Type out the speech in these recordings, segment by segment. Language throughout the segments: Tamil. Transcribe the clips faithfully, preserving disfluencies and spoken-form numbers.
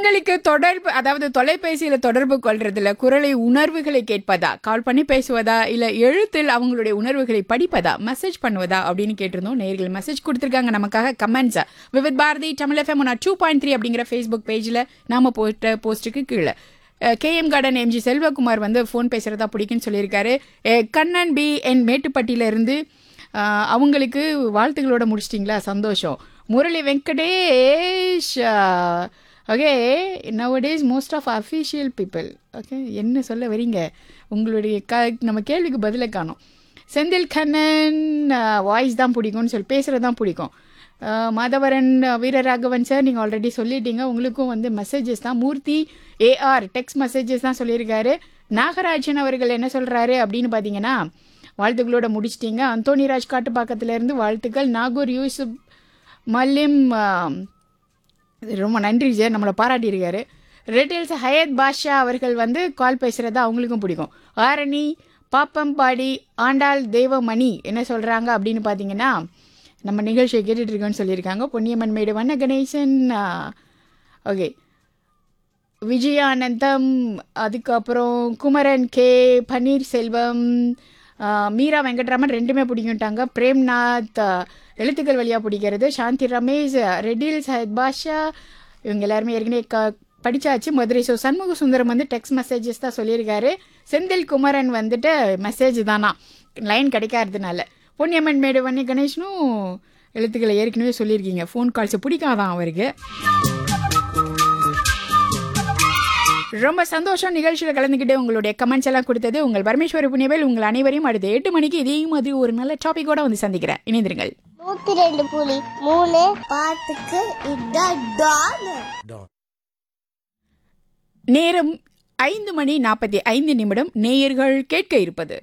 உங்களுக்கு தொடர்பு, அதாவது தொலைபேசியில் தொடர்பு கொள்றதுல குரலை உணர்வுகளை கேட்பதா, கால் பண்ணி பேசுவதா, இல்லை எழுத்தில் அவங்களுடைய உணர்வுகளை படிப்பதா, மெசேஜ் பண்ணுவதா அப்படின்னு கேட்டிருந்தோம். நேயர்கள் மெசேஜ் கொடுத்துருக்காங்க நமக்காக. கமெண்ட்ஸா Vividh Bharathi Tamil FM one two point three அப்படிங்கிற ஃபேஸ்புக் பேஜில் நாம போட்ட போஸ்ட்டுக்கு கீழே கேஎம் கார்டன் எம்ஜி செல்வகுமார் வந்து ஃபோன் பேசுகிறதா பிடிக்குன்னு சொல்லியிருக்காரு. கண்ணன் பி என் மேட்டுப்பட்டியிலேருந்து அவங்களுக்கு வாழ்த்துக்களோட முடிச்சிட்டிங்களா, சந்தோஷம். Murali Venkatesh, okay, nowadays most of official people, okay, என்ன சொல்ல வரீங்க, உங்களுடைய க நம்ம கேள்விக்கு பதிலை காணும். செந்தில் கண்ணன் வாய்ஸ் தான் பிடிக்கும்னு சொல்லி பேசுகிறது தான் பிடிக்கும். மாதவரன் வீரராகவன் சார், நீங்கள் ஆல்ரெடி சொல்லிட்டீங்க, உங்களுக்கும் வந்து மெசேஜஸ் தான். மூர்த்தி ஏஆர் டெக்ஸ்ட் மெசேஜஸ் தான் சொல்லியிருக்காரு. நாகராஜன் அவர்கள் என்ன சொல்கிறாரு அப்படின்னு பார்த்தீங்கன்னா, வாழ்த்துக்களோட முடிச்சிட்டிங்க. அந்தோனிராஜ் காட்டுப்பாக்கத்திலேருந்து வாழ்த்துக்கள். நாகூர் யூசுப் மல்லிம், ரொம்ப நன்றி சார், நம்மளை பாராட்டியிருக்காரு. ரெட்டில்ஸ் ஹயத் பாஷா அவர்கள் வந்து கால் பேசுகிறதா அவங்களுக்கும் பிடிக்கும். ஆரணி பாப்பம்பாடி ஆண்டாள் தேவமணி என்ன சொல்கிறாங்க அப்படின்னு பார்த்தீங்கன்னா, நம்ம நிகழ்ச்சியை கேட்டுட்ருக்கோன்னு சொல்லியிருக்காங்க. பொன்னியம்மன் மேடு வண்ண கணேசன், ஓகே, விஜயானந்தம், அதுக்கப்புறம் குமரன் கே பன்னீர்செல்வம், மீரா வெங்கட்ராமன் ரெண்டுமே பிடிக்கும்ட்டாங்க. பிரேம்நாத் எழுத்துக்கள் வழியாக பிடிக்கிறது. சாந்தி ரமேஷ், ரெட்டில் சஹத் பாஷா, இவங்க எல்லாருமே ஏற்கனவே க படித்தாச்சு. மதுரை ஸோ சண்முக சுந்தரம் வந்து டெக்ஸ்ட் மெசேஜஸ் தான் சொல்லியிருக்காரு. செந்தில் குமரன் வந்துட்டு மெசேஜ் தானா, லைன் கிடைக்காததுனால. பொன்னியம்மன் மேடு வன்னி கணேஷனும் எழுத்துக்களை ஏற்கனவே சொல்லியிருக்கீங்க. ஃபோன் கால்ஸ் பிடிக்காதான் அவருக்கு. ரொம்ப சந்தோஷம். நிகழ்ச்சியில் கலந்துக்கிட்டு உங்களுடைய கமெண்ட்ஸ் எல்லாம் கொடுத்தது உங்கள் பரமேஸ்வரி புண்ணியவேல். உங்கள் அனைவரையும் அடுத்த எட்டு மணிக்கு இதே மாதிரி ஒரு நல்ல டாபிக்கோட வந்து சந்திக்கிறேன். இணைந்திருங்கள். நூத்தி ரெண்டு புள்ளி மூணு பாட்டுக்கு நேரம் ஐந்து மணி நாற்பத்தி ஐந்து நிமிடம். நேயர்கள் கேட்க இருப்பது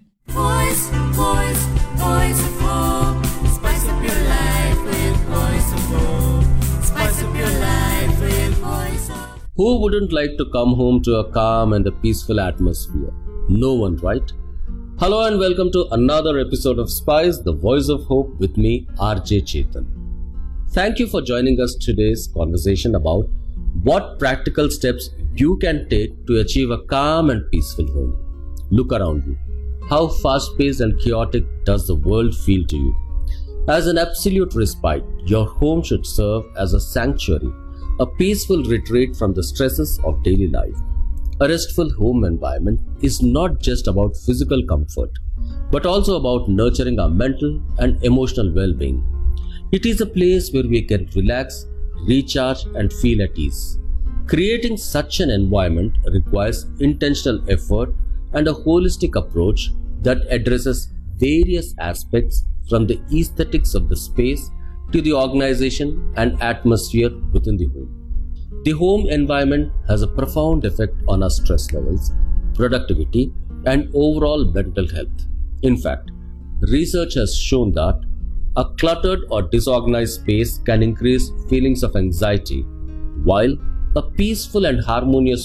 Who wouldn't like to come home to a calm and a peaceful atmosphere? No one, right? Hello and welcome to another episode of Spice, the Voice of Hope, with me, R J Chetan. Thank you for joining us today's conversation about what practical steps you can take to achieve a calm and peaceful home. Look around you. How fast-paced and chaotic does the world feel to you? As an absolute respite, your home should serve as a sanctuary, a peaceful retreat from the stresses of daily life. A restful home environment is not just about physical comfort, but also about nurturing our mental and emotional well-being. It is a place where we can relax, recharge, and feel at ease. Creating such an environment requires intentional effort and a holistic approach that addresses various aspects from the aesthetics of the space to the organization and atmosphere within the home. The home environment has a profound effect on our stress levels, productivity, and overall mental health. In fact, research has shown that a cluttered or disorganized space can increase feelings of anxiety, while a peaceful and harmonious